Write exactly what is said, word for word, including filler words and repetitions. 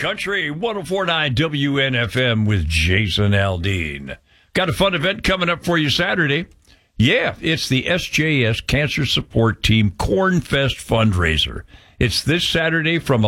Country one oh four point nine W N F M with Jason Aldean. Got a fun event coming up for you Saturday. Yeah, it's the S J S Cancer Support Team Corn Fest fundraiser. It's this Saturday from